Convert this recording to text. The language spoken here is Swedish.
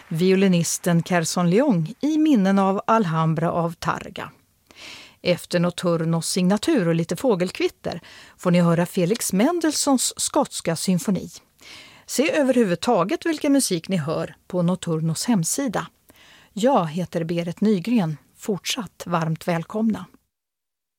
violinisten Kerson Leung i minnen av Alhambra av Targa. Efter Notturnos signatur och lite fågelkvitter får ni höra Felix Mendelssohns skotska symfoni. Se överhuvudtaget vilken musik ni hör på Notturnos hemsida. Jag heter Berit Nygren. Fortsatt varmt välkomna.